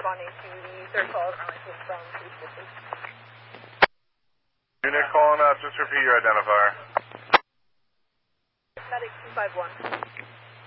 responding to the third call from police district. Unit calling up, just repeat your identifier. Medic 251.